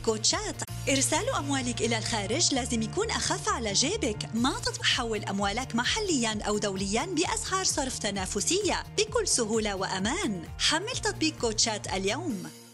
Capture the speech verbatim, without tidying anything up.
كوتشات. إرسال أموالك إلى الخارج لازم يكون أخف على جيبك. ما تتحول أموالك محلياً أو دولياً بأسعار صرف تنافسية بكل سهولة وأمان. حمل تطبيق كوتشات اليوم.